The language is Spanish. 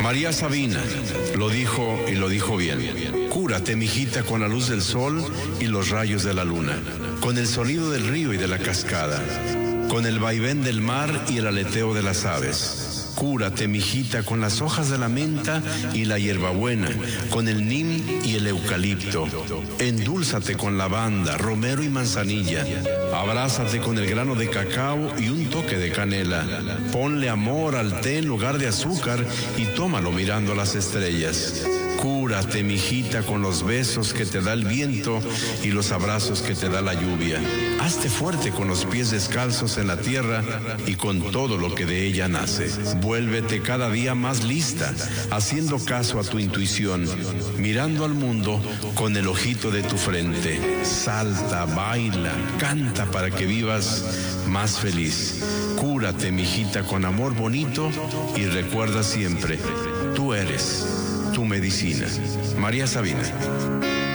María Sabina lo dijo y lo dijo bien. Cúrate, mijita, con la luz del sol y los rayos de la luna, con el sonido del río y de la cascada, con el vaivén del mar y el aleteo de las aves. Cúrate, mijita, con las hojas de la menta y la hierbabuena, con el nim y el eucalipto. Endúlzate con lavanda, romero y manzanilla. Abrázate con el grano de cacao y un toque de canela. Ponle amor al té en lugar de azúcar y tómalo mirando las estrellas. Cúrate, mijita, con los besos que te da el viento y los abrazos que te da la lluvia. Hazte fuerte con los pies descalzos en la tierra y con todo lo que de ella nace. Vuélvete cada día más lista, haciendo caso a tu intuición, mirando al mundo con el ojito de tu frente. Salta, baila, canta para que vivas más feliz. Cúrate, mijita, con amor bonito y recuerda siempre, tú eres tu medicina. María Sabina.